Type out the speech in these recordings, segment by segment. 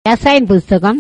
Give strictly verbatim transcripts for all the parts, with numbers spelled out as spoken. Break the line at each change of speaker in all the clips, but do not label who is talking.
ஏசாயா புஸ்தகம்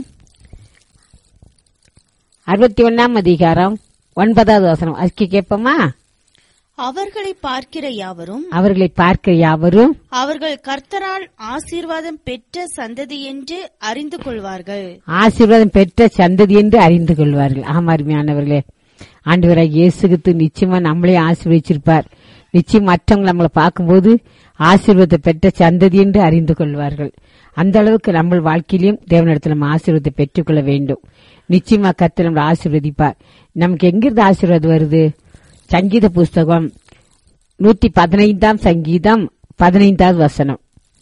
அறுபத்தி ஒன்னாம் அதிகாரம் ஒன்பதாவது வசனம். அதுக்கு கேட்போமா?
அவர்களை பார்க்கிற யாவரும்
அவர்களை பார்க்கிற யாவரும்
அவர்கள் கர்த்தரால் ஆசீர்வாதம் பெற்ற சந்ததி என்று அறிந்து கொள்வார்கள்.
ஆசீர்வாதம் பெற்ற சந்ததி என்று அறிந்து கொள்வார்கள். ஆமா, அருமையானவர்களே, ஆண்டவராகிய இயேசு கிறிஸ்து நிச்சயமா நம்மளே ஆசீர்வதிச்சிருப்பார். நிச்சயம் மற்றவங்க நம்மளை பார்க்கும்போது ஆசீர்வாதத்தை பெற்ற சந்ததி என்று அறிந்து கொள்வார்கள். அந்த அளவுக்கு நம்ம வாழ்க்கையிலும் தேவனிடத்தில் நம்ம ஆசீர்வாதத்தை பெற்றுக்கொள்ள வேண்டும். நிச்சயமா கர்த்தர் நம்மளை ஆசீர்வதிப்பார். நமக்கு எங்கிருந்து ஆசீர்வாதம் வருது? சங்கீத புஸ்தகம் நூத்தி பதினைந்தாம் சங்கீதம் பதினைந்தாவது வசனம்.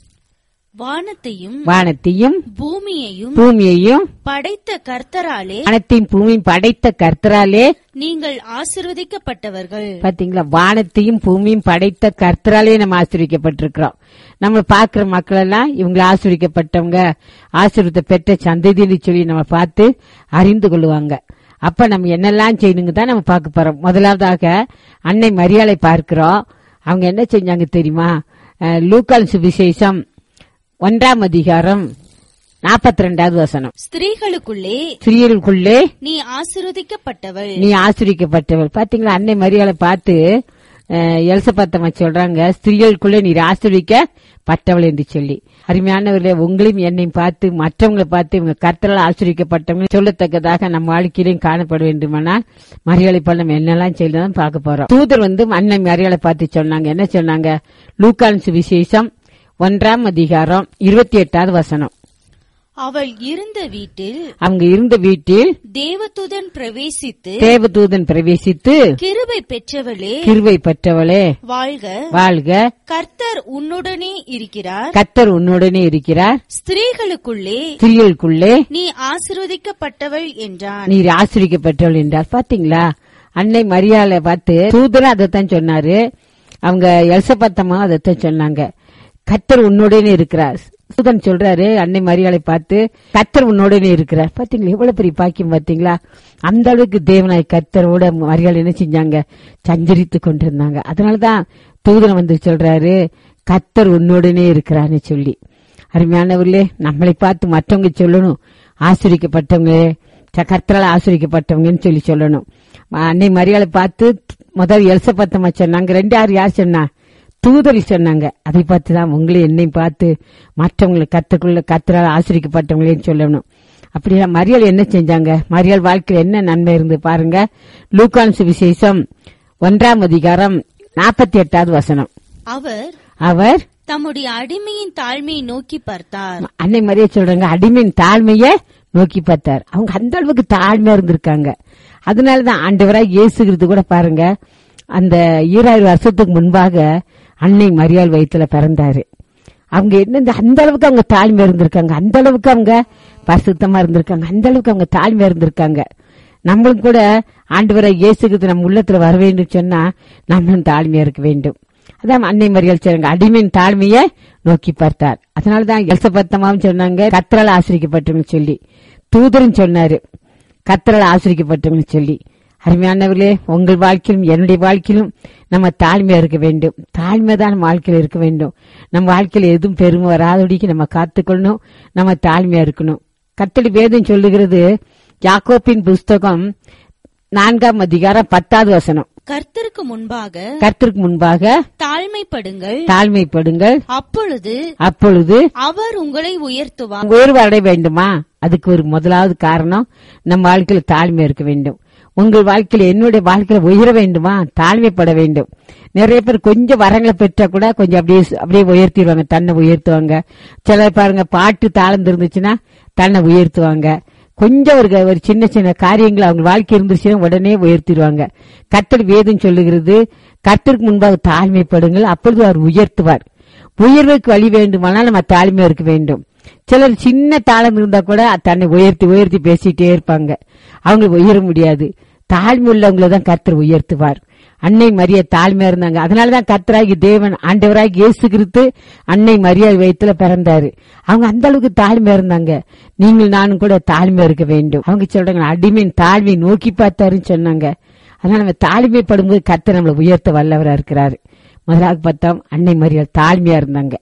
வானத்தையும்
வானத்தையும்
பூமியையும்
பூமியையும்
படைத்த கர்த்தராலே
வானத்தையும் பூமியும் படைத்த கர்த்தராலே
நீங்கள் ஆசீர்வதிக்கப்பட்டவர்கள்.
பாத்தீங்களா? வானத்தையும் பூமியும் படைத்த கர்த்தராலே நம்ம ஆசீர்வதிக்கப்பட்டிருக்கிறோம். நம்ம பாக்குற மக்கள் எல்லாம் இவங்களை ஆசீர்வதிக்கப்பட்டவங்க, ஆசீர்வாதத்தை பெற்ற சந்ததின்னு சொல்லி நம்ம பார்த்து அறிந்து கொள்ளுவாங்க. அப்ப நம்ம என்னெல்லாம் செய்யணுங்க தான் நம்ம பார்க்க போறோம். முதலாவதாக அன்னை மரியாளை பார்க்கிறோம். அவங்க என்ன செஞ்சாங்க தெரியுமா? லூக்கான் சுவிசேஷம் ஒன்றாம் அதிகாரம் நாற்பத்தி ரெண்டாவது வசனம்.
ஸ்திரீகளுக்குள்ளே
ஸ்திரீகளுக்குள்ளே
நீ ஆசீர்வதிக்கப்பட்டவள்
நீ ஆசீர்வதிக்கப்பட்டவள். பாத்தீங்களா? அன்னை மரியாளை பார்த்து எலிசபெத்தம்மா சொல்றாங்க, ஸ்திரீகளுக்குள்ளே நீர் ஆசீர்வதிக்கப்பட்டவள் என்று சொல்லி. அருமையானவர்களே, உங்களையும் என்னையும் பார்த்து மற்றவங்களை பார்த்து இவங்க கர்த்தரால் ஆசீர்வதிக்கப்பட்டவங்க சொல்லத்தக்கதாக நம்ம வாழ்க்கையிலையும் காணப்பட வேண்டுமானால் மரியாதை பள்ளம் என்னெல்லாம் செய்யலாம் பார்க்க போறோம். தூதர் வந்து அன்னை மரியாதை பார்த்து சொன்னாங்க. என்ன சொன்னாங்க? லூக்கான் சுவிசேஷம் ஒன்றாம் அதிகாரம் இருபத்தி எட்டாவது வசனம்.
அவள் இருந்த வீட்டில்
அவங்க இருந்த வீட்டில்
தேவதூதன் பிரவேசித்து
தேவதூதன் பிரவேசித்து
கிருபை பெற்றவளே
கிருபை பெற்றவளே
வாழ்க
வாழ்க,
கர்த்தர் உன்னுடனே இருக்கிறார்,
கர்த்தர் உன்னுடனே இருக்கிறார்,
ஸ்திரீகளுக்குள்ளே
ஸ்திரீகளுக்குள்ளே
நீ ஆசீர்வதிக்கப்பட்டவள் என்றான்.
நீர் ஆசீர்வதிக்கப்பட்டவள் என்றார். பாத்தீங்களா? அன்னை மரியாதை பார்த்து தூதர் அதைத்தான் சொன்னாரு. அவங்க எலிசபெத்தம்மா அதைத்தான் சொன்னாங்க. கர்த்தர் உன்னோடனே இருக்கிறார். தூதன் சொல்றாரு அன்னை மரியாதை பார்த்து, கர்த்தர் உன்னோடனே இருக்கிறார். பாத்தீங்களா? எவ்வளவு பெரிய பாக்கியம் பாத்தீங்களா? அந்த அளவுக்கு தேவனாய் கர்த்தரோட மரியாதை என்ன செஞ்சாங்க? சஞ்சரித்து கொண்டிருந்தாங்க. அதனாலதான் தூதன் வந்து சொல்றாரு, கர்த்தர் உன்னோடனே இருக்கிறான்னு சொல்லி. அருமையானவர்களே, நம்மளை பார்த்து மற்றவங்க சொல்லணும், ஆசீர்வதிக்கப்பட்டவங்க, கர்த்தரால் ஆசீர்வதிக்கப்பட்டவங்கன்னு சொல்லி சொல்லணும். அன்னை மரியாதை பார்த்து முதல் எலிசபெத்தம்மா சொன்னாங்க. ரெண்டு யார் யார் சொன்னா? தூதரி சொன்னாங்க. அதை பார்த்துதான் உங்களை என்னையும் பார்த்து மற்றவங்களை கத்துக்குள்ள கர்த்தரால் ஆசீர்வதிக்கப்பட்டவங்களேன்னு சொல்லணும். அப்படியா? மரியாள் என்ன செஞ்சாங்க? மரியாள் வாழ்க்கையில் என்ன நன்மை இருந்து பாருங்க. லூக்கான் சுவிசேஷம் ஒன்றாம் அதிகாரம் நாற்பத்தி எட்டாவது வசனம்.
அவர்
அவர்
தம்முடைய அடிமையின் தாழ்மையை நோக்கி பார்த்தார்.
அன்னை மரியா சொல்றாங்க, அடிமையின் தாழ்மையை நோக்கி பார்த்தார். அவங்க அந்த அளவுக்கு தாழ்மையா இருந்திருக்காங்க. அதனாலதான் ஆண்டவராய் இயேசு கிறிஸ்து கூட பாருங்க, அந்த ஈராயிரம் வருஷத்துக்கு முன்பாக அன்னை மரியாள் வயிற்றுல பிறந்தாரு. அவங்க என்ன அந்த அளவுக்கு அவங்க தாழ்மையா இருந்திருக்காங்க, அந்த அளவுக்கு அவங்க பரிசுத்தமா இருந்திருக்காங்க, அந்த அளவுக்கு அவங்க தாழ்மையா இருந்திருக்காங்க. நம்மளும் கூட ஆண்டவராய் இயேசு கிறிஸ்து நம்ம உள்ளத்துல வர வேண்டும் சொன்னா நம்மளும் தாழ்மையா இருக்க வேண்டும். அதான் அன்னை மரியாள் சொல்றாங்க, அடிமையின் தாழ்மையை நோக்கி பார்த்தார். அதனாலதான் எலிசபெத்தம்மாவும் சொன்னாங்க, கர்த்தரால் ஆசீர்வதிக்கப்பட்டவங்க சொல்லி. தூதரும் சொன்னாரு, கர்த்தரால் ஆசீர்வதிக்கப்பட்டவங்க சொல்லி. அருமையானவர்களே, உங்கள் வாழ்க்கையிலும் என்னுடைய வாழ்க்கையிலும் நம்ம தாழ்மையா இருக்க வேண்டும். தாழ்மை தான் நம்ம வாழ்க்கையில இருக்க வேண்டும். நம்ம வாழ்க்கையில எதுவும் பெருமை வராதபடிக்கு நம்ம காத்துக்கொள்ளணும். நம்ம தாழ்மையா இருக்கணும். கர்த்தருடைய வேதம் சொல்லுகிறது, யாக்கோபின் புஸ்தகம் நான்காம் அதிகாரம் பத்தாவது வசனம்.
கர்த்தருக்கு முன்பாக
கர்த்தருக்கு முன்பாக
தாழ்மைப்படுங்கள்
தாழ்மைப்படுங்கள்
அப்பொழுது
அப்பொழுது
அவர் உங்களை உயர்த்துவார்.
உயர்வு அடைய வேண்டுமா? அதுக்கு ஒரு முதலாவது காரணம் நம்ம வாழ்க்கையில தாழ்மை இருக்க வேண்டும். உங்கள் வாழ்க்கையில என்னுடைய வாழ்க்கையில உயர வேண்டுமா? தாழ்மைப்பட வேண்டும். நிறைய பேர் கொஞ்சம் வரங்களை பெற்றா கூட கொஞ்சம் அப்படியே அப்படியே உயர்த்திடுவாங்க, தன்னை உயர்த்துவாங்க. சிலர் பாருங்க, பாட்டு தாழ்ந்து இருந்துச்சுன்னா தன்னை உயர்த்துவாங்க. கொஞ்சம் ஒரு ஒரு சின்ன சின்ன காரியங்கள் அவங்க வாழ்க்கை இருந்துச்சுன்னா உடனே உயர்த்திடுவாங்க. கர்த்தர் வேதம் சொல்லுகிறது, கர்த்தருக்கு முன்பாக தாழ்மைப்படுங்கள் அப்பொழுது அவர் உயர்த்துவார். உயர்வுக்கு வழி வேண்டுமானால் நம்ம தாழ்மையா இருக்க வேண்டும். சிலர் சின்ன தாளம் இருந்தா கூட தன்னை உயர்த்தி உயர்த்தி பேசிட்டே இருப்பாங்க, அவங்க உயர முடியாது. தாழ்மை உள்ளவங்களை தான் கர்த்தர் உயர்த்துவார். அன்னை மரியா தாழ்மையா இருந்தாங்க. அதனாலதான் கர்த்தராகி தேவன் ஆண்டவராகி இயேசு கிறிஸ்து அன்னை மரியா வயித்துல பிறந்தாரு. அவங்க அந்த அளவுக்கு தாழ்மையா இருந்தாங்க. நீங்கள் நானும் கூட தாழ்மையா இருக்க வேண்டும். அவங்க சொல்றாங்க, அடிமையின் தாழ்மை நோக்கி பார்த்தாருன்னு சொன்னாங்க. அதனால நம்ம தாழ்மைப்படும் போது கர்த்தர் நம்மளை உயர்த்த வல்லவரா இருக்கிறாரு. முதலாக பார்த்தோம், அன்னை மரியா தாழ்மையா இருந்தாங்க.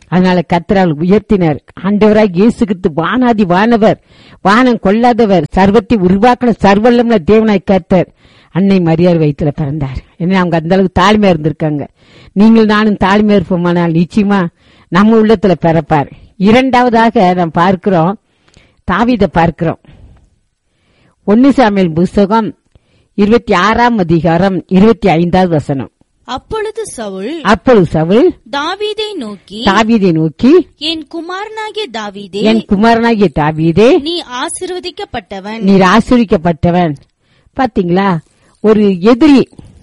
அதனால கர்த்தரால் உயர்த்தினார். ஆண்டவராய் இயேசு கிறிஸ்து வானாதி வானவர், வானம் கொள்ளாதவர், சர்வத்தை உருவாக்கின சர்வல்லமுள்ள தேவனாய் கர்த்தர் அன்னை மரியாள் வயித்துல பிறந்தார். ஏன்னா அவங்க அந்த அளவுக்கு தாழ்மையா இருந்திருக்காங்க. நீங்கள் நானும் தாழ்மையா இருப்போமானால் நிச்சயமா நம்ம உள்ளத்துல பிறப்பார். இரண்டாவதாக நாம் பார்க்கிறோம், தாவீதை பார்க்கிறோம். ஒன்னு சாமுவேல் புஸ்தகம் இருபத்தி ஆறாம் அதிகாரம் இருபத்தி ஐந்தாவது வசனம்.
அப்பொழுது சவுல்
அப்பொழுது சவுல்
தாவீதை நோக்கி
தாவீதை நோக்கி
என் குமாரனாகிய தாவீதே,
என் குமாரனாகிய தாவீதே,
நீ ஆசீர்வதிக்கப்பட்டவன்,
நீர் ஆசீர்வதிக்கப்பட்டவன். பாத்தீங்களா, ஒரு எதிரி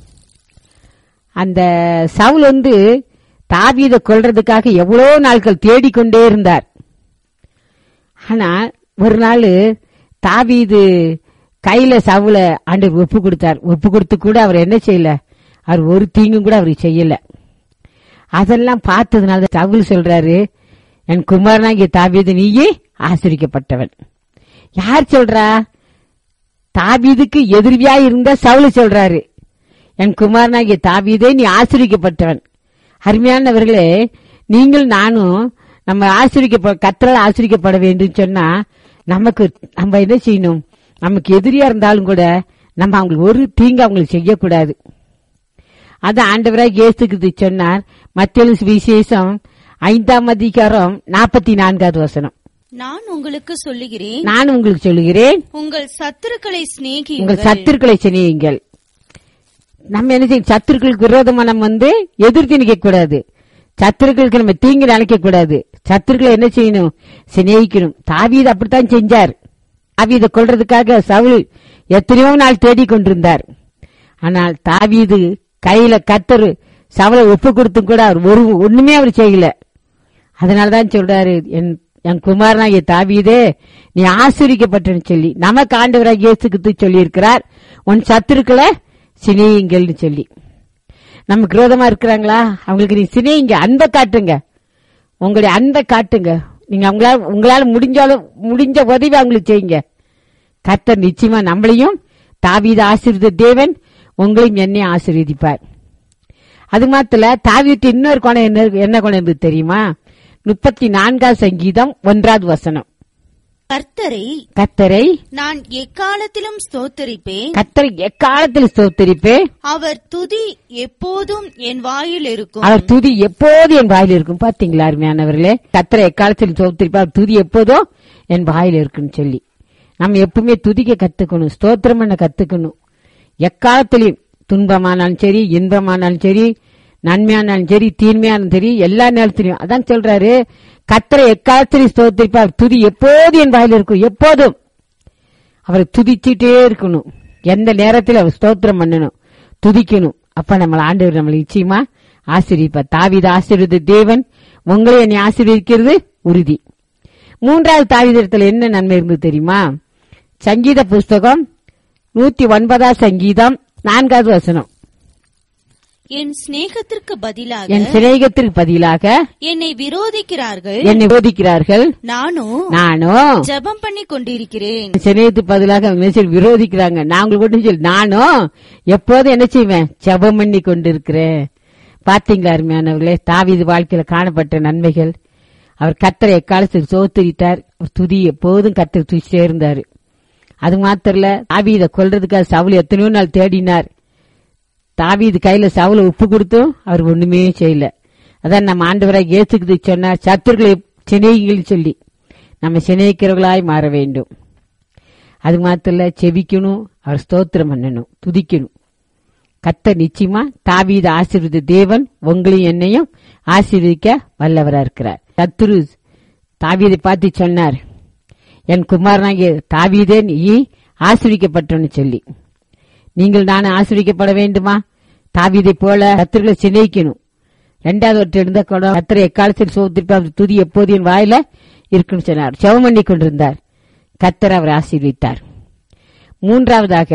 அந்த சவுல் வந்து தாவீதை கொல்றதுக்காக எவ்வளவு நாட்கள் தேடிக்கொண்டே இருந்தார். ஆனா ஒரு நாள் தாவீது கையில சவுல ஆண்டவர் ஒப்பு கொடுத்தார். ஒப்பு கொடுத்து கூட அவர் என்ன செய்யல, அவர் ஒரு தீங்கும் கூட அவருக்கு செய்யல. அதெல்லாம் பார்த்ததுனால சவுல் சொல்றாரு, என் குமாரனாகிய தாவீது நீயே ஆசீர்வதிக்கப்பட்டவன். யார் சொல்றா? தாவீதுக்கு எதிரியா இருந்த சவுல் சொல்றாரு, என் குமாரனாகிய தாவீதே நீ ஆசீர்வதிக்கப்பட்டவன். அருமையானவர்களே, நீங்கள் நானும் நம்ம ஆசீர்வதிக்க கர்த்தரால் ஆசீர்வதிக்கப்பட வேண்டும் சொன்னா நமக்கு நம்ம என்ன செய்யணும்? நமக்கு எதிரியா இருந்தாலும் கூட நம்ம அவங்களுக்கு ஒரு தீங்கு அவங்களுக்கு செய்யக்கூடாது. அது ஆண்டவராக இயேசுக்கு சொன்னார். மத்தேயு சுவிசேஷம் ஐந்தாம் அதிகாரம் நாற்பத்தி நான்காவது வசனம்.
நான் உங்களுக்கு சொல்லுகிறேன்,
நான் உங்களுக்கு சொல்லுகிறேன்,
உங்கள் சத்துருக்களை சிநேகியுங்கள்,
உங்கள் சத்துருக்களை சிநேகியுங்கள். நம்ம என்ன செய்யும்? சத்துருக்களுக்கு விரோதமா நம்ம வந்து எதிர்த்து நிக்க கூடாது. சத்துருக்களுக்கு நம்ம தீங்கு நினைக்க கூடாது. சத்துருக்களை என்ன செய்யணும்? சிநேகிக்கணும். தாவீது அப்படித்தான் செஞ்சார். தாவீதை கொல்றதுக்காக சவுல் எத்தனையோ நாள் தேடிக் கொண்டிருந்தார். ஆனால் தாவீது கையில கர்த்தர் சவுலை ஒப்பு கொடுத்தும் கூட அவர் ஒரு ஒண்ணுமே அவர் செய்யல. அதனாலதான் சொல்றாரு, என் என் குமாரனாகிய தாவீதே நீ ஆசீர்வதிக்கப்பட்டன்னு சொல்லி நமக்கு ஆண்டவராக இயேசு கிறிஸ்து சொல்லி இருக்கிறார், உன் சத்துருக்களை சிநேகிங்கள்னு சொல்லி. நமக்கு விரோதமா இருக்கிறாங்களா, அவங்களுக்கு நீ சிநேகிங்க, அன்பை காட்டுங்க, உங்களுடைய அன்பை காட்டுங்க. நீங்க அவங்களால உங்களால முடிஞ்சாலும் முடிஞ்ச உதவி அவங்களுக்கு செய்யுங்க. கர்த்தர் நிச்சயமா நம்மளையும் தாவீது ஆசீர்வதித்த தேவன் உங்களையும் என்னையும் ஆசீர்வதிப்பார். அது மாத்திர தாவீது இன்னொரு குணம் என்ன என்ன குணம் என்பது தெரியுமா? முப்பத்தி நான்காவது சங்கீதம் ஒன்றாவது வசனம்.
கர்த்தரை
கர்த்தரை
நான் எக்காலத்திலும் ஸ்தோத்தரிப்பேன்,
கர்த்தரை எக்காலத்தில் ஸ்தோத்தரிப்பேன்,
அவர் துதி எப்போதும் என் வாயில் இருக்கும்,
அவர் துதி எப்போது என் வாயில் இருக்கும். பாத்தீங்களா அருமையானவர்களே, கர்த்தரை எக்காலத்தில் ஸ்தோத்தரிப்பார், அவர் துதி எப்போதும் என் வாயில் இருக்குன்னு சொல்லி நம்ம எப்பவுமே துதிக்க கத்துக்கணும், ஸ்தோத்திரம் பண்ண கத்துக்கணும். எக்காலத்திலையும் துன்பமானாலும் சரி, இன்பமானாலும் சரி, நன்மையானாலும் சரி, தீன்மையானாலும் சரி, எல்லா நேரத்திலையும். அதான் சொல்றாரு, கர்த்தரை எக்காலத்திலும் ஸ்தோத்திரிப்பார், துதி எப்போது என் வாயில் இருக்கும். எப்போதும் அவரை துதிச்சுட்டே இருக்கணும். எந்த நேரத்தில் அவர் ஸ்தோத்திரம் பண்ணணும், துதிக்கணும். அப்ப நம்மள ஆண்டவர் நம்மளை நிச்சயமா ஆசீர்வதிப்பார். தாவீது ஆசீர்வதித்த தேவன் உங்களை என்னை ஆசீர்வதிக்கிறது உறுதி. மூன்றாவது தாவீதிடத்துல என்ன நன்மை இருந்தது தெரியுமா? சங்கீத புஸ்தகம் நூத்தி ஒன்பதாம் சங்கீதம் நான்காவது வசனம்.
என் சிநேகத்திற்கு பதிலாக
என் சிநேகத்திற்கு பதிலாக
என்னை விரோதிக்கிறார்கள்,
என்னை விரோதிக்கிறார்கள்,
நானும்
நானும்
ஜெபம் பண்ணி கொண்டிருக்கிறேன்.
சிநேகத்துக்கு பதிலாக அவங்க என்ன சொல்லி விரோதிக்கிறாங்க, நாங்கள் கூட சொல்லி நானும் எப்போதும் என்ன செய்வேன்? ஜெபம் பண்ணி கொண்டிருக்கிறேன். பாத்தீங்களா அருமையானவர்களே, தாவீது வாழ்க்கையில காணப்பட்ட நன்மைகள். அவர் கர்த்தரை எக்காலத்துக்கு ஸ்தோத்திரித்தார், துதி எப்போதும் கர்த்தர் துதி சேர்ந்தாரு. அது மாத்திரல, தாவீதை கொல்றதுக்காக சவுல் எத்தனையோ நாள் தேடினார். தாவீது கையில சவுலை ஒப்பு கொடுத்தும் அவர் ஒண்ணுமே செய்யல. அதான் நம்ம ஆண்டவராக இயேசுக்கு சொன்னார், சத்துருக்களை சிநேகிகள் சொல்லி நம்ம சிநேகிக்கிறவர்களாய் மாற வேண்டும். அது மாத்திரல, செபிக்கணும், அவர் ஸ்தோத்திரம் பண்ணணும், துதிக்கணும். கர்த்தர் நிச்சயமா தாவீது ஆசீர்வதித்த தேவன் உங்களையும் என்னையும் ஆசீர்வதிக்க வல்லவரா இருக்கிறார். சத்துரு தாவீதை பார்த்து சொன்னார், என் குமாரனாகிய தாவீதே நீ ஆசீர்வதிக்கப்பட்டன்னு சொல்லி. நீங்கள் நானும் ஆசீர்வதிக்கப்பட வேண்டுமா? தாவீதை போல கர்த்தர்களை சிநேகிக்கணும். இரண்டாவது ஒற்றை இருந்த குணம், கர்த்தரை எக்காலத்தில் ஸ்தோத்திரிப்பார், துதி எப்போது என் வாயில இருக்குன்னு சொன்னார். ஜெபம் பண்ணி கொண்டிருந்தார், கர்த்தர் அவர் ஆசீர்வதித்தார். மூன்றாவதாக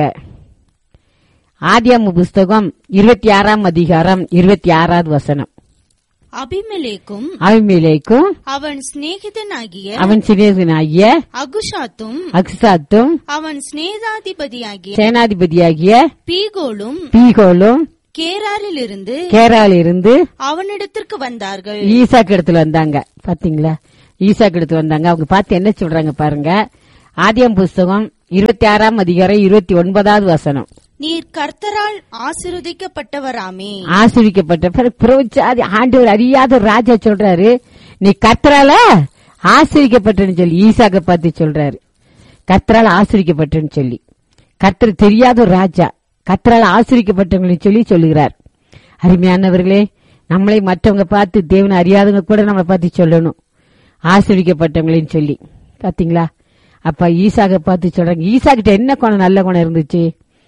ஆதியாகம புஸ்தகம் இருபத்தி ஆறாம் அதிகாரம் இருபத்தி ஆறாவது வசனம்.
அபிமெலேக்கும்
அபிமெலேக்கும்
அவன் சிநேகிதனாகிய
அவன் சிநேகிதனாகிய
அகுஷாத்தும்
அக்சாத்தும்
அவன் சிநேகாதிபதியாகிய
சேனாதிபதியாகிய
பீகோலும்
பீகோலும்
கேராரில் இருந்து
கேரால இருந்து
அவனிடத்திற்கு வந்தார்கள்.
ஈசாக்கு இடத்துல வந்தாங்க. பாத்தீங்களா, ஈசாக்கு இடத்துல வந்தாங்க. அவங்க பார்த்து என்ன சொல்றாங்க பாருங்க. ஆதியாம் புஸ்தகம் இருபத்தி ஆறாம் அதிகாரம் இருபத்தி ஒன்பதாவது வசனம்.
நீர் கர்த்தரால் ஆசீர்வதிக்கப்பட்டவராமே.
ஆசீர்வதிக்கப்பட்ட ஆண்டவர் அறியாத ஒரு ராஜா சொல்றாரு, நீ கர்த்தரால ஆசீர்வதிக்கப்பட்டன்னு சொல்லி ஈசாக்க பார்த்து சொல்றாரு. கர்த்தரால் ஆசீர்வதிக்கப்பட்டன்னு சொல்லி, கர்த்தர் தெரியாத ஒரு ராஜா கர்த்தரால் ஆசீர்வதிக்கப்பட்டவங்கன்னு சொல்லி சொல்லுகிறார். அருமையானவர்களே, நம்மளை மற்றவங்க பார்த்து தேவனை அறியாதவங்க கூட நம்மளை பார்த்து சொல்லணும் ஆசீர்வதிக்கப்பட்டவங்கன்னு சொல்லி. பாத்தீங்களா, அப்ப ஈசாக்க பார்த்து சொல்றாங்க. ஈசாக்கிட்ட என்ன குணம், நல்ல குணம் இருந்துச்சு.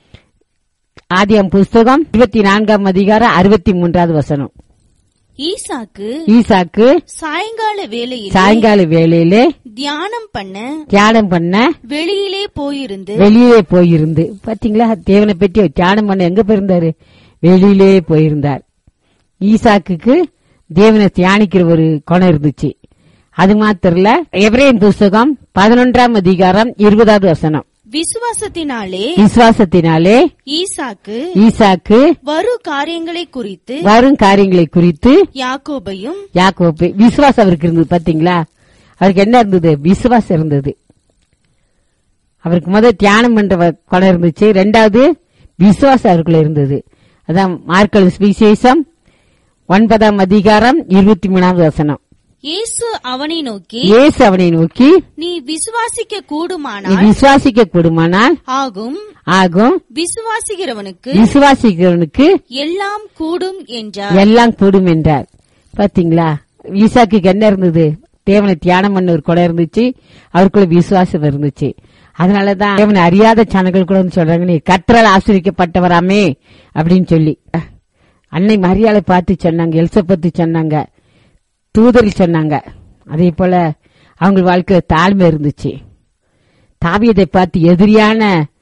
ஆதியாம் புஸ்தகம் இருபத்தி நான்காம் அதிகாரம் அறுபத்தி மூன்றாவது வசனம்.
ஈசாக்கு
ஈசாக்கு
சாயங்கால வேளையிலே
சாயங்கால வேளையிலே
தியானம் பண்ண
தியானம் பண்ண
வெளியிலே போயிருந்து
வெளியிலே போயிருந்து. பாத்தீங்களா, தேவனை பற்றி தியானம் பண்ண எங்க போயிருந்தாரு? வெளியிலே போயிருந்தார். ஈசாக்குக்கு தேவனை தியானிக்கிற ஒரு குணம் இருந்துச்சு. அது மாத்திரல, எபிரேயர் புஸ்தகம் பதினொன்றாம் அதிகாரம் இருபதாவது வசனம்.
விசுவாசத்தினாலே
விசுவாசத்தினாலே
ஈசாக்கு
ஈசாக்கு
வரும் காரியங்களை குறித்து
வரும் காரியங்களை குறித்து
யாக்கோபையும்
யாக்கோபு விசுவாசம் அவருக்கு இருந்தது. பாத்தீங்களா, அவருக்கு என்ன இருந்தது? விசுவாசம் இருந்தது. அவருக்கு முதல் தியானம் பண்ற குணம் இருந்துச்சு. ரெண்டாவது விசுவாசம் அவருக்குள்ள இருந்தது. அதான் மார்க்கு சுவிசேஷம் ஒன்பதாம் அதிகாரம் இருபத்தி மூணாவது வசனம்.
இயேசு அவனை நோக்கி
இயேசு அவனை நோக்கி
நீ விசுவாசிக்க
நீ
கூடுமானால்
விசுவாசிக்க கூடுமானால்
ஆகும்
ஆகும்
விசுவாசிக்கிறவனுக்கு
விசுவாசிக்கிறவனுக்கு
எல்லாம் கூடும் என்றார்.
எல்லாம் கூடும் என்றார். பாத்தீங்களா, ஈசாக்கு என்ன இருந்தது? தேவனை தியானம் பண்ண ஒரு குணம் இருந்துச்சு. அவருக்குள்ள விசுவாசம் இருந்துச்சு. அதனாலதான் தேவனை அறியாத சனங்கள் கூட வந்து சொல்றாங்க, நீ கர்த்தரால் ஆசீர்வதிக்கப்பட்டவராமே அப்படின்னு சொல்லி. அன்னை மரியாதை பார்த்து சொன்னாங்க, எலிசபெத்து சொன்னாங்க, தூதர்கள் சொன்னாங்க. அதே போல அவங்க வாழ்க்கையில தாழ்மை இருந்துச்சு. தாவீதை பார்த்து எதிரியான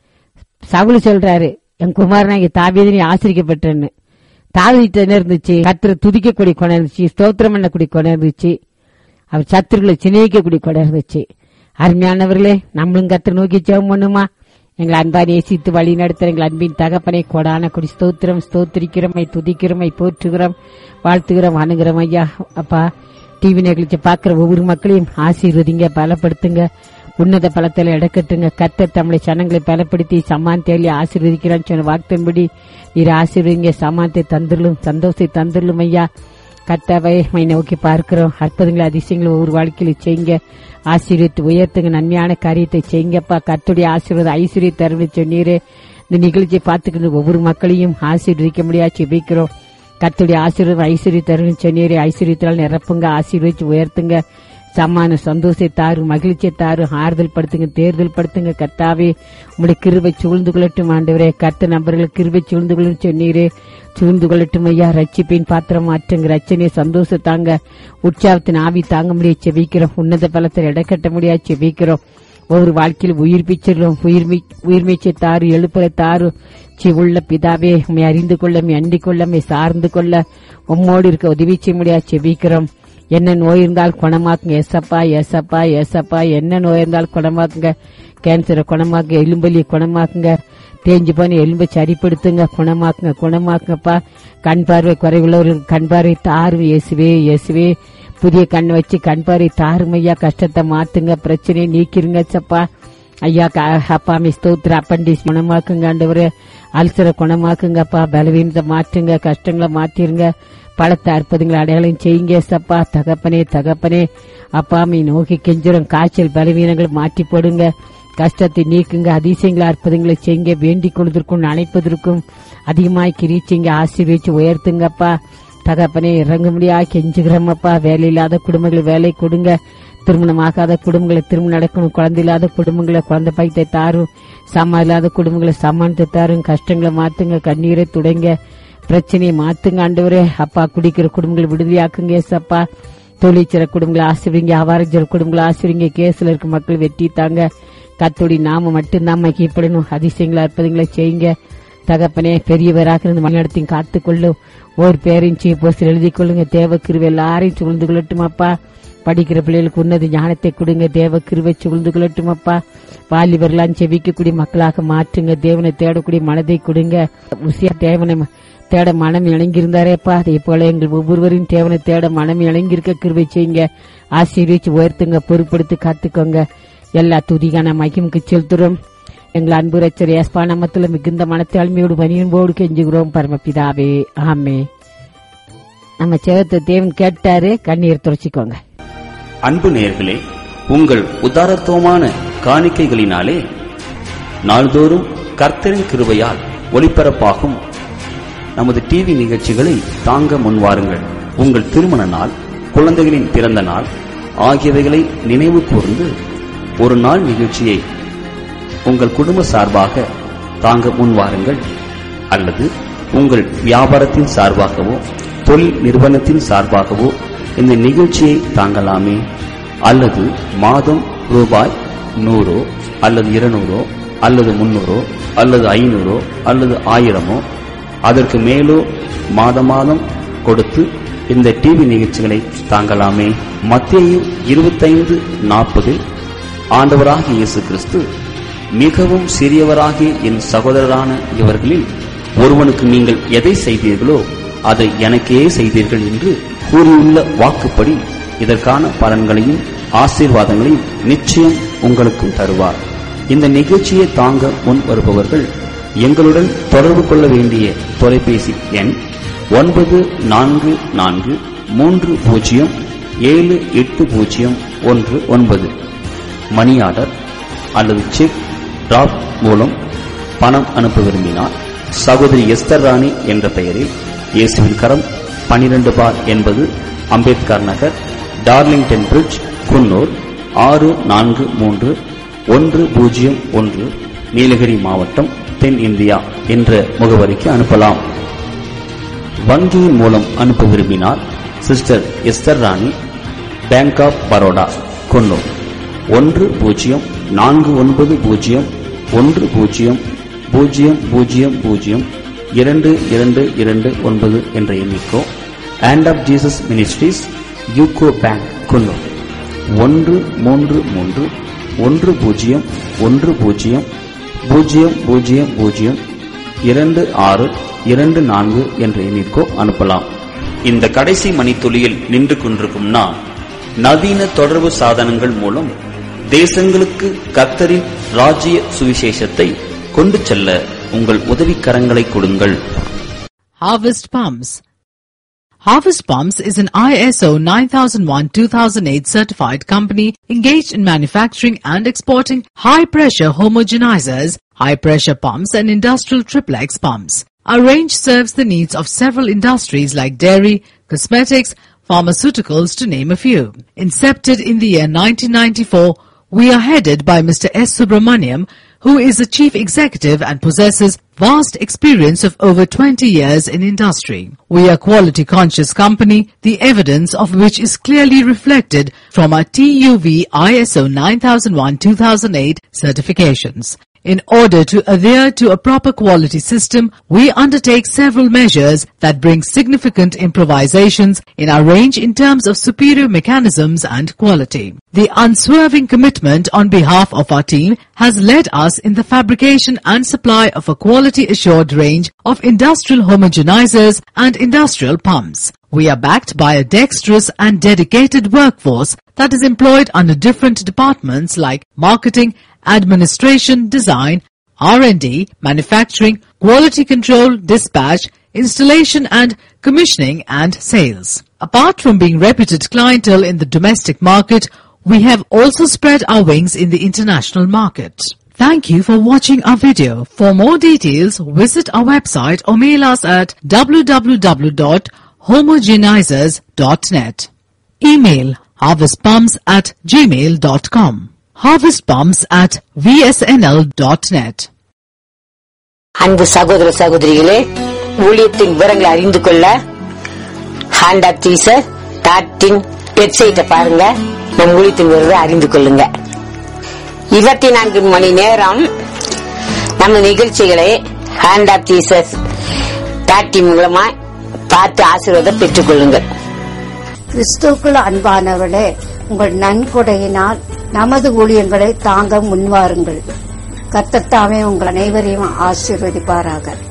சவுல் சொல்றாரு, என் குமாரனாகி தாவீதை நீ ஆசீர்வதிக்கப்பட்டன்னு. தாவீது என்ன இருந்துச்சு? கர்த்தரை துதிக்கக்கூடிய குணம் இருந்துச்சு, ஸ்தோத்திரம் பண்ணக்கூடிய குணம் இருந்துச்சு, அவர் சத்துருக்களை சிநேகிக்கக்கூடிய குணம் இருந்துச்சு. அருமையானவர்களே, நம்மளும் கர்த்தரை நோக்கி ஜெபம் பண்ணுமா? எங்களை அன்பா நேசித்து வழி நடத்துற எங்கள் அன்பின் தகப்பனை கொடான கொடி ஸ்தோத்திரம் ஸ்தோத்திரிக்கிறோமை துதிக்கிறோமை போற்றுகிறோம் வாழ்த்துகிறோம் அணுகிறோம். ஐயா அப்பா, டிவி நிகழ்ச்சி பாக்குற ஒவ்வொரு மக்களையும் ஆசீர்வதிங்க, பலப்படுத்துங்க, உன்னத பலத்தில் இடக்கட்டுங்க. கர்த்தர் தம்முடைய சனங்களை பலப்படுத்தி சமானத்தை ஆசீர்வதிக்கிறான்னு சொன்ன வாக்கும்படி நீர் ஆசீர்வதிங்க. சமானத்தை தந்துடலும் சந்தோஷத்தை தந்துடலும். ஐயா கர்த்தாவை நோக்கி பார்க்கிறோம். அற்புதங்களை அதிசயங்களை ஒவ்வொரு வாழ்க்கையில செய்யுங்க. ஆசீர்வதித்து உயர்த்துங்க. நன்மையான காரியத்தை செய்யுங்கப்பா. கர்த்தருடைய ஆசீர்வாத ஐஸ்வர்ய தருணை சொன்னீரே. இந்த நிகழ்ச்சியை பார்த்துக்கிட்டு ஒவ்வொரு மக்களையும் ஆசீர்வதிக்க முடியாது செபிக்கிறோம். கர்த்தருடைய ஆசீர்வாதம் ஐஸ்வர்ய தருணை சொன்னீரே. ஐஸ்வர்யத்தால் நிரப்புங்க, ஆசீர்வதிச்சு உயர்த்துங்க. சமான சந்தோஷத்தை தாரு, மகிழ்ச்சியை தாரு, ஆறுதல் படுத்துங்க, தேர்தல் படுத்துங்க. கர்த்தாவே உங்களுடைய கிருபை சூழ்ந்து கொள்ளட்டும். ஆண்டவரே கர்த்த நபர்களுக்கு கிருபை சூழ்ந்து கொள்ளும் சொன்னீரே. சூழ்ந்து கொள்ளட்டும் ஐயா. ரட்சிப்பின் பாத்திரம் மாற்றுங்க, ரச்சனையை சந்தோஷம் தாங்க, உற்சாகத்தின் ஆவி தாங்க முடியாது செபிக்கிறோம். உன்னத பலத்தில் இடக்கட்ட முடியாது செபிக்கிறோம். ஒவ்வொரு வாழ்க்கையில் உயிர்ப்பிச்சிடும் உயிர்மீச்சை தாரு, எழுப்பலை தாரு. சி உள்ள பிதாவே, உண்மை அறிந்து கொள்ள, அண்டிக் கொள்ள, சார்ந்து கொள்ள, உம்மோடு இருக்க உதவி செய்ய முடியாது செபிக்கிறோம். என்ன நோய் இருந்தால் குணமாக்குங்க ஏசப்பா, ஏசப்பா, ஏசப்பா. என்ன நோய் இருந்தால் குணமாக்குங்க. கேன்சரை குணமாக்குங்க, எலும்பலியை குணமாக்குங்க, தேஞ்சு போன எலும்பை சரிப்படுத்துங்க, குணமாக்குங்க, குணமாக்குங்கப்பா. கண் பார்வை குறைவுள்ளவர்களுக்கு கண் பார்வை தாரும் இயேசுவே, இயேசுவே. புதிய கண் வச்சு கண் பார்வை தாரும் ஐயா. கஷ்டத்தை மாத்துங்க, பிரச்சனையை நீக்கிருங்க சப்பா ஐயா. அப்பா மீ ஸ்தோத்திர. அப்பண்டிஸ் குணமாக்குங்க ஆண்டவரே. அல்சரை குணமாக்குங்கப்பா. பலவீனத்தை மாற்றுங்க, கஷ்டங்களை மாத்திருங்க. பலத்தை அற்புதங்களை அடையாளம் செய்யுங்க சப்பா. தகப்பனே தகப்பனே அப்பா மீ நோக்கி கெஞ்சுறோம். காய்ச்சல் பலவீனங்களை மாற்றி போடுங்க, கஷ்டத்தை நீக்குங்க, அதிசயங்களை அற்புதங்களை செய்யுங்க. வேண்டிக் கொள்வதற்கும் அணைப்பதற்கும் அதிகமாய் கிரீச்சிங்க, ஆசீர்வதிச்சு உயர்த்துங்கப்பா. தகப்பனே இறங்க முடியா கெஞ்சுகிறோமப்பா. வேலை இல்லாத குடும்பங்களை வேலை கொடுங்க, திருமணமாகாத குடும்பங்களை திருமணம் நடக்கணும், குழந்தை இல்லாத குடும்பங்களை குழந்தை பாய்த்தை தாரும், சம்மா இல்லாத குடும்பங்களை சமானத்தை தாரும். கஷ்டங்களை மாத்துங்க, கண்ணீரை துடைங்க, பிரச்சனையை மாத்துங்க ஆண்டவரே. அப்பா குடிக்கிற குடும்பங்களை விடுதலையாக்குங்க ஏசப்பா. தொழிற்சிற குடும்பங்களை ஆசிரியங்க, அவாரஞ்சர குடும்பங்களை ஆசிரியங்க. கேஸ்ல இருக்க மக்கள் வெற்றி தாங்க. கத்தோடி நாம மட்டும்தான் மகிப்படணும். அதிசயங்களை அற்புதங்களை செய்யுங்க தகப்பனே. பெரியவராக இருந்து மணிநடத்தையும் காத்துக்கொள்ளும். ஒரு பேரையும் போஸ்டர் எழுதி கொள்ளுங்க. தேவ கிருபை எல்லாரையும் சூழ்ந்து கொள்ளட்டும் அப்பா. படிக்கிற பிள்ளைகளுக்கு உன்னத ஞானத்தை கொடுங்க. தேவ கிருபை சூழ்ந்து கொள்ளட்டும் அப்பா. வாலிபர்களாம் செவிக்கக்கூடிய மக்களாக மாற்றுங்க. தேவனை தேடக்கூடிய மனதை கொடுங்க. ருசியா தேவனை தேட மனம் இணங்கியிருந்தாரேப்பா, அதே போல எங்கள் ஒவ்வொருவரையும் தேவனை தேட மனம் இணங்கியிருக்க கிருபை செய்யுங்க. ஆசீர்வதிச்சு உயர்த்துங்க, பொறுப்படுத்தி காத்துக்கோங்க. எல்லா துதிகான மகிமுக்கு செலுத்துறோம். எங்கள் அன்பு ரட்சகர் இயேசுவின் நாமத்தில் மிகுந்த மனத்தாழ்மையோடு பணியோடு கெஞ்சுகிறோம் பரமபிதாவே, ஆமே. நம்ம சேவத்தை தேவன் கேட்டாரு, கண்ணீர் துடைச்சிக்கோங்க.
அன்பு நேயர்களே, உங்கள் உதாரத்துவமான காணிக்கைகளினாலே நாள்தோறும் கர்த்தரின் கிருபையால் ஒளிபரப்பாகும் நமது டிவி நிகழ்ச்சிகளை தாங்க முன்வாருங்கள். உங்கள் திருமண நாள், குழந்தைகளின் பிறந்த நாள் ஆகியவைகளை நினைவு கூர்ந்து ஒரு நாள் நிகழ்ச்சியை உங்கள் குடும்ப சார்பாக தாங்க முன்வாருங்கள். அல்லது உங்கள் வியாபாரத்தின் சார்பாகவோ தொழில் நிறுவனத்தின் சார்பாகவோ இந்த நிகழ்ச்சியை தாங்கலாமே. அல்லது மாதம் ரூபாய் நூறோ அல்லது இருநூறோ அல்லது முன்னூறோ அல்லது ஐநூறோ அல்லது ஆயிரமோ அதற்கு மேலோ மாத மாதம் கொடுத்து இந்த டிவி நிகழ்ச்சிகளை தாங்கலாமே. மத்தேயு இருபத்தைந்து நாற்பது ஆண்டவராகிய இயேசு கிறிஸ்து, மிகவும் சிறியவராகிய என் சகோதரரான இவர்களில் ஒருவனுக்கு நீங்கள் எதை செய்தீர்களோ அதை எனக்கே செய்தீர்கள் என்று கூறியுள்ள வாக்குப்படி இதற்கான பலன்களையும் ஆசீர்வாதங்களையும் நிச்சயம் உங்களுக்கும் தருவார். இந்த நிகழ்ச்சியை தாங்க முன் வருபவர்கள் எங்களுடன் தொடர்பு கொள்ள வேண்டிய தொலைபேசி எண் ஒன்பது நான்கு நான்கு மூன்று பூஜ்ஜியம் ஏழு எட்டு பூஜ்ஜியம் ஒன்று ஒன்பது. மணி ஆர்டர் அல்லது செக் டிராப் மூலம் பணம் அனுப்ப விரும்பினார் சகோதரி எஸ்தர் ராணி என்ற பெயரில் இயேசுவின் கரம் பனிரெண்டு பார் என்பது அம்பேத்கர் நகர், டார்லிங்டன் பிரிட்ஜ், குன்னூர் ஆறு நான்கு மூன்று ஒன்று பூஜ்ஜியம் ஒன்று, நீலகிரி மாவட்டம், தென் இந்தியா என்ற முகவரிக்கு அனுப்பலாம். வங்கியின் மூலம் அனுப்ப விரும்பினார் சிஸ்டர் எஸ்தர் ராணி, பேங்க் ஆப் பரோடா, குன்னூர் ஒன்று பூஜ்ஜியம் நான்கு ஒன்பது பூஜ்ஜியம் ஒன்று பூஜ்ஜியம் பூஜ்ஜியம் பூஜ்ஜியம் பூஜ்ஜியம் இரண்டு இரண்டு இரண்டு ஒன்பது என்ற எண்ணிக்கோ. Hand of Jesus ministries, UCO bank, Coonoor ஒன்று மூன்று மூன்று ஒன்று பூஜ்ஜியம் ஒன்று பூஜ்ஜியம் பூஜ்ஜியம் பூஜ்ஜியம் பூஜ்ஜியம் இரண்டு ஆறு இரண்டு நான்கு என்ற எண்ணிற்கோ அனுப்பலாம். இந்த கடைசி மணித்துளியில் நின்று கொண்டிருக்கும் நான், நவீன தொடர்பு சாதனங்கள் மூலம் தேசங்களுக்கு கர்த்தரின் ராஜ்ய சுவிசேஷத்தை கொண்டு செல்ல உங்கள் உதவிக்கரங்களை கொடுங்கள்.
Harvest Palms. Harvest Palms is an I S O nine thousand one two thousand eight certified company engaged in manufacturing and exporting high-pressure homogenizers, high-pressure pumps and industrial triplex pumps. Our range serves the needs of several industries like dairy, cosmetics, pharmaceuticals to name a few. Incepted in the year nineteen ninety-four, we are headed by Mister S. Subramaniam, who is the chief executive and possesses vast experience of over twenty years in industry. We are a quality conscious company, the evidence of which is clearly reflected from our T U V I S O nine thousand one two thousand eight certifications. In order to adhere to a proper quality system, we undertake several measures that bring significant improvisations in our range in terms of superior mechanisms and quality. The unswerving commitment on behalf of our team has led us in the fabrication and supply of a quality assured range of industrial homogenizers and industrial pumps. We are backed by a dexterous and dedicated workforce that is employed under different departments like marketing, administration, design, R and D, manufacturing, quality control, dispatch, installation and commissioning and sales. Apart from being reputed clientele in the domestic market, we have also spread our wings in the international market. Thank you for watching our video. For more details, visit our website or mail us at w w w dot homogenizers dot net. Email harvestpumps at gmail dot com. harvestpumps at v s n l dot net.
அன்பு சகோதர சகோதரிகளே, ஊழியத்தின் விவரங்களை அறிந்து கொள்ள hand of Jesus dot in வெப்சைட்டை பாருங்க. நம் ஊழியத்தின் விவரங்களை அறிந்து கொள்ளுங்க. இருபத்தி நான்கு மணி நேரம் நம்ம நிகழ்ச்சிகளை hand of Jesus dot in மூலமா பார்த்து ஆசீர்வாதம் பெற்றுக் கொள்ளுங்கள்.
கிறிஸ்துவுக்குள் அன்பானவர்களே, உங்கள் நன்கொடையினால் நமது ஊழியங்களை தாங்க முன்வாருங்கள். கர்த்தர் தாமே உங்கள் அனைவரையும் ஆசீர்வதிப்பாராக.